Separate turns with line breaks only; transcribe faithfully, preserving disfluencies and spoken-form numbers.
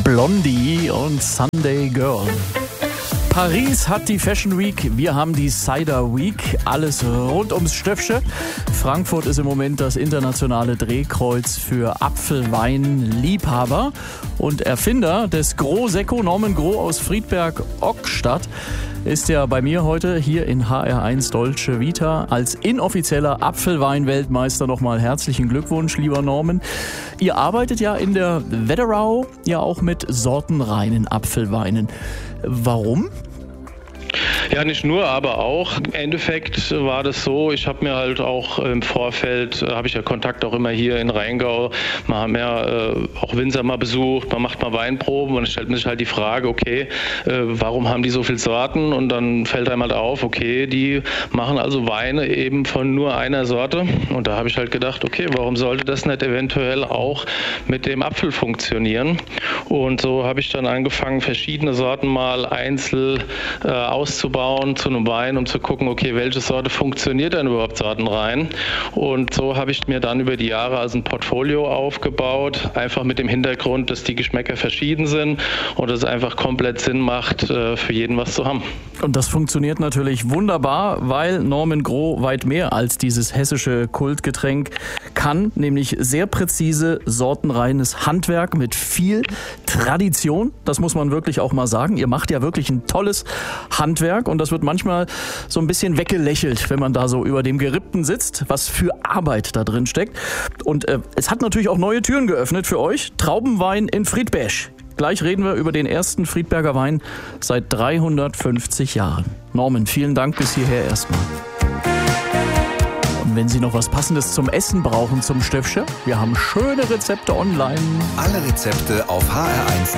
Blondie und Sunday Girl. Paris hat die Fashion Week, wir haben die Cider Week, alles rund ums Stöpsche. Frankfurt ist im Moment das internationale Drehkreuz für Apfelwein-Liebhaber und Erfinder des Gros Sekko, Norman Gros aus Friedberg-Ockstadt, ist ja bei mir heute hier in H R eins Dolce Vita als inoffizieller Apfelwein-Weltmeister. Nochmal herzlichen Glückwunsch, lieber Norman. Ihr arbeitet ja in der Wetterau ja auch mit sortenreinen Apfelweinen. Warum?
Ja, nicht nur, aber auch. Im Endeffekt war das so, ich habe mir halt auch im Vorfeld, äh, habe ich ja Kontakt auch immer hier in Rheingau, man haben ja äh, auch Winzer mal besucht, man macht mal Weinproben und dann stellt man sich halt die Frage, okay, äh, warum haben die so viele Sorten? Und dann fällt einem halt auf, okay, die machen also Weine eben von nur einer Sorte. Und da habe ich halt gedacht, okay, warum sollte das nicht eventuell auch mit dem Apfel funktionieren? Und so habe ich dann angefangen, verschiedene Sorten mal einzeln äh, auszubauen zu einem Wein, um zu gucken, okay, welche Sorte funktioniert denn überhaupt sortenrein? Und so habe ich mir dann über die Jahre also ein Portfolio aufgebaut, einfach mit dem Hintergrund, dass die Geschmäcker verschieden sind und es einfach komplett Sinn macht, für jeden was zu haben.
Und das funktioniert natürlich wunderbar, weil Norman Gros weit mehr als dieses hessische Kultgetränk kann, nämlich sehr präzise sortenreines Handwerk mit viel Tradition. Das muss man wirklich auch mal sagen. Ihr macht ja wirklich ein tolles Handwerk und das wird manchmal so ein bisschen weggelächelt, wenn man da so über dem Gerippten sitzt, was für Arbeit da drin steckt. Und äh, es hat natürlich auch neue Türen geöffnet für euch. Traubenwein in Friedberg. Gleich reden wir über den ersten Friedberger Wein seit dreihundertfünfzig Jahren. Norman, vielen Dank bis hierher erstmal. Und wenn Sie noch was Passendes zum Essen brauchen zum Stöpsche, wir haben schöne Rezepte online.
Alle Rezepte auf H R eins.